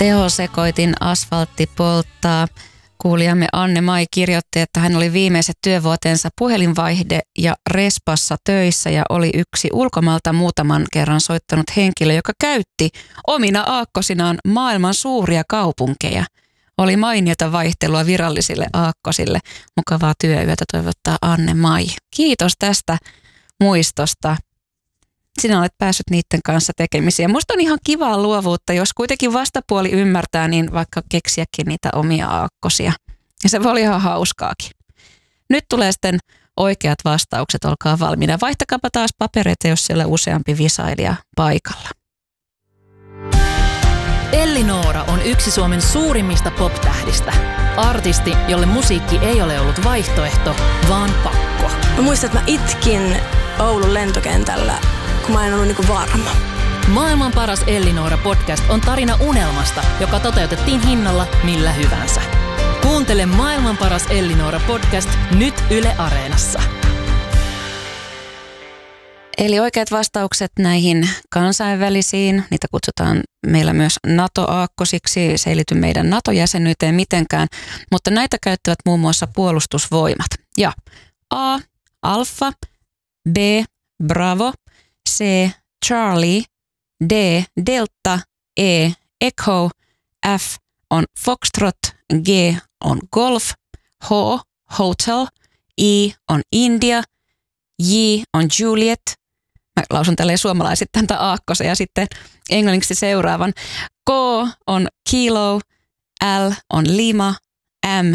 Tehosekoitin asfaltti polttaa. Kuulijamme Anne-Mai kirjoitti, että hän oli viimeiset työvuotensa puhelinvaihde- ja respassa töissä ja oli yksi ulkomailta muutaman kerran soittanut henkilö, joka käytti omina aakkosinaan maailman suuria kaupunkeja. Oli mainiota vaihtelua virallisille aakkosille. Mukavaa työyötä toivottaa Anne-Mai. Kiitos tästä muistosta. Sinä olet päässyt niiden kanssa tekemisiä. Musta on ihan kivaa luovuutta, jos kuitenkin vastapuoli ymmärtää, niin vaikka keksiäkin niitä omia aakkosia. Ja se voi olla ihan hauskaakin. Nyt tulee sitten oikeat vastaukset, olkaa valmiina. Vaihtakaapa taas papereita, jos siellä useampi visailija paikalla. Elli Noora on yksi Suomen suurimmista pop-tähdistä. Artisti, jolle musiikki ei ole ollut vaihtoehto, vaan pakko. Mä muistan, että mä itkin Oulun lentokentällä, kun mä en ollut niinku varma. Maailman paras Elli Noora podcast on tarina unelmasta, joka toteutettiin hinnalla millä hyvänsä. Kuuntele Maailman paras Elli Noora podcast nyt Yle Areenassa. Eli oikeat vastaukset näihin kansainvälisiin, niitä kutsutaan meillä myös NATO-aakkosiksi, se ei liity meidän NATO-jäsenyyteen mitenkään, mutta näitä käyttävät muun muassa puolustusvoimat. Ja A, Alfa, B, Bravo, C, Charlie, D, Delta, E, Echo, F on Foxtrot, G on Golf, H, Hotel, I on India, J on Juliet. Mä lausun tälleen suomalaisittain tämän aakkosen ja sitten englanniksi seuraavan. K on Kilo, L on Lima, M